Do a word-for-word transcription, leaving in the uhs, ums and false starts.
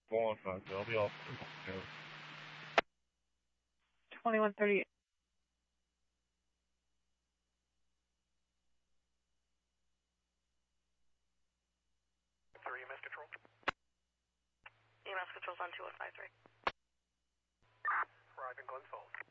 Go on, fast. I'll be off. twenty-one thirty. three E M S control. E M S control's on two one five three. Arriving Glens Falls.